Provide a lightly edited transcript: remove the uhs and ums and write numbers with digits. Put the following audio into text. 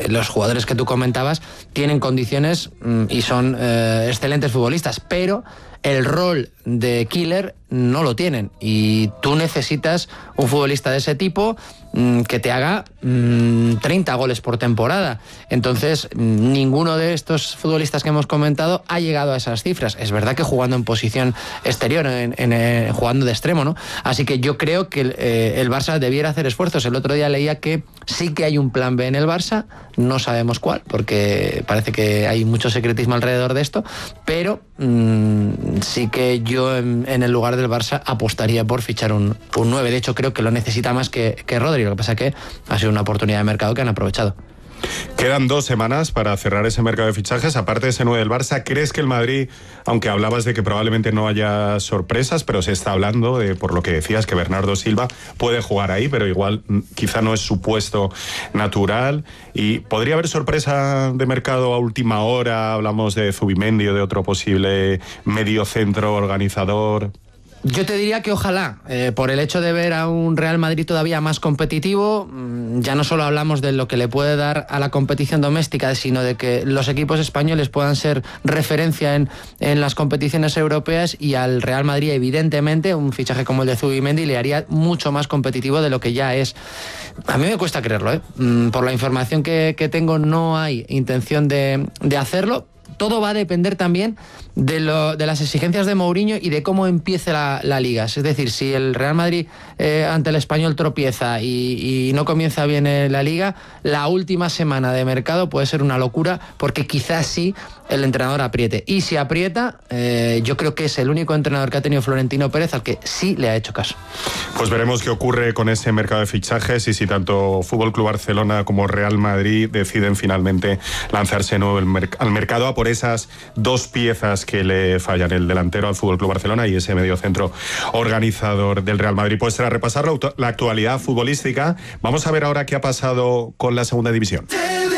los jugadores que tú comentabas tienen condiciones y son excelentes futbolistas, pero el rol de killer no lo tienen, y tú necesitas un futbolista de ese tipo que te haga 30 goles por temporada. Entonces, ninguno de estos futbolistas que hemos comentado ha llegado a esas cifras. Es verdad que jugando en posición exterior, jugando de extremo, ¿no? Así que yo creo que el Barça debiera hacer esfuerzos. El otro día leía que sí que hay un plan B en el Barça, no sabemos cuál, porque parece que hay mucho secretismo alrededor de esto, pero sí que yo en el lugar del Barça apostaría por fichar un 9. De hecho, creo que lo necesita más que Rodri. Lo que pasa es que ha sido una oportunidad de mercado que han aprovechado. Quedan 2 semanas para cerrar ese mercado de fichajes. Aparte de ese 9 del Barça, ¿crees que el Madrid, aunque hablabas de que probablemente no haya sorpresas, pero se está hablando de, por lo que decías, que Bernardo Silva puede jugar ahí, pero igual quizá no es su puesto natural, y podría haber sorpresa de mercado a última hora? Hablamos de Zubimendi o de otro posible mediocentro organizador. Yo te diría que ojalá, por el hecho de ver a un Real Madrid todavía más competitivo. Ya no solo hablamos de lo que le puede dar a la competición doméstica, sino de que los equipos españoles puedan ser referencia en las competiciones europeas, y al Real Madrid, evidentemente, un fichaje como el de Zubimendi le haría mucho más competitivo de lo que ya es. A mí me cuesta creerlo, por la información que tengo, no hay intención de hacerlo. Todo va a depender también de las exigencias de Mourinho y de cómo empiece la Liga. Es decir, si el Real Madrid ante el Español tropieza y no comienza bien la Liga, la última semana de mercado puede ser una locura, porque quizás sí el entrenador apriete. Y si aprieta, yo creo que es el único entrenador que ha tenido Florentino Pérez al que sí le ha hecho caso. Pues veremos qué ocurre con ese mercado de fichajes y si tanto Fútbol Club Barcelona como Real Madrid deciden finalmente lanzarse de nuevo al mercado a por esas 2 piezas que le fallan, el delantero al Fútbol Club Barcelona y ese mediocentro organizador del Real Madrid. Pues tras repasar la actualidad futbolística, vamos a ver ahora qué ha pasado con la segunda división.